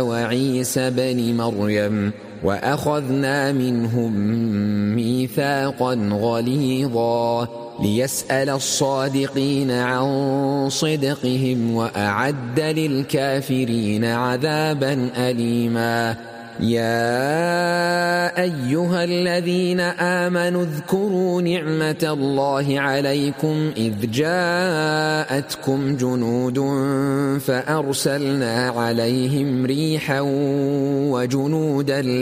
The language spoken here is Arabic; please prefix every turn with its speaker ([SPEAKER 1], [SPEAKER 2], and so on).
[SPEAKER 1] وعيسى بن مريم وأخذنا منهم ميثاقا غليظا ليسأل الصادقين عن صدقهم وأعد للكافرين عذابا أليما. يا أيها الذين آمنوا اذكروا نعمة الله عليكم إذ جاءتكم جنود فأرسلنا عليهم ريحا وجنودا